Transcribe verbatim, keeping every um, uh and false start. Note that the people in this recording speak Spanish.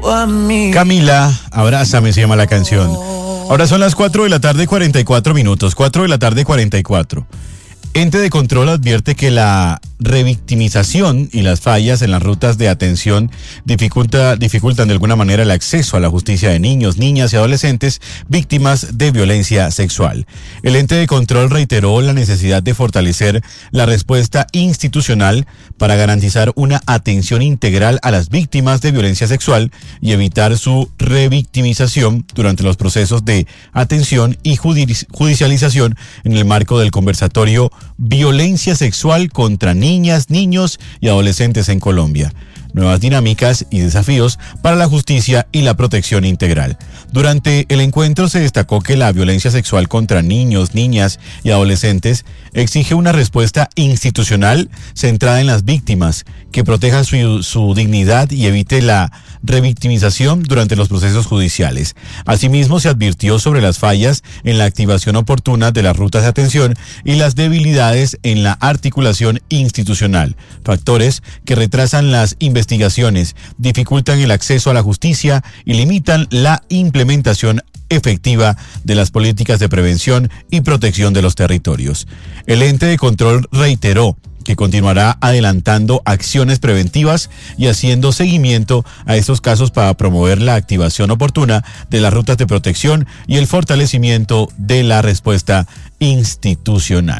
Camila, abrázame, se llama la canción. Ahora son las cuatro de la tarde, cuarenta y cuatro minutos. cuatro de la tarde, cuarenta y cuatro. Ente de control advierte que la revictimización y las fallas en las rutas de atención dificulta, dificultan de alguna manera el acceso a la justicia de niños, niñas y adolescentes víctimas de violencia sexual. El ente de control reiteró la necesidad de fortalecer la respuesta institucional para garantizar una atención integral a las víctimas de violencia sexual y evitar su revictimización durante los procesos de atención y judicialización en el marco del conversatorio Violencia sexual contra niñas, niños y adolescentes en Colombia. Nuevas dinámicas y desafíos para la justicia y la protección integral. Durante el encuentro se destacó que la violencia sexual contra niños, niñas y adolescentes exige una respuesta institucional centrada en las víctimas, que proteja su, su dignidad y evite la revictimización durante los procesos judiciales. Asimismo, se advirtió sobre las fallas en la activación oportuna de las rutas de atención y las debilidades en la articulación institucional, factores que retrasan las investigaciones, dificultan el acceso a la justicia y limitan la implementación efectiva de las políticas de prevención y protección de los territorios. El ente de control reiteró que continuará adelantando acciones preventivas y haciendo seguimiento a estos casos para promover la activación oportuna de las rutas de protección y el fortalecimiento de la respuesta institucional.